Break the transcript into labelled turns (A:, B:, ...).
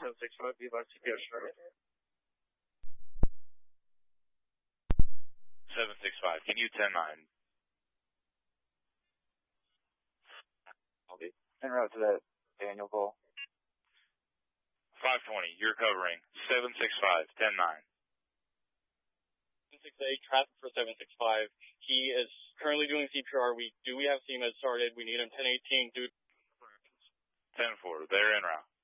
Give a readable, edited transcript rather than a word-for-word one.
A: 765, be advised CPR started.
B: 765, can you 10-9?
C: I'll be en route to that Daniel call.
B: 520, you're covering 765, 10-9.
D: 768, traffic for 765. He is currently doing CPR. We have CMED started. We need him 1018.
B: 10-4, they're en route.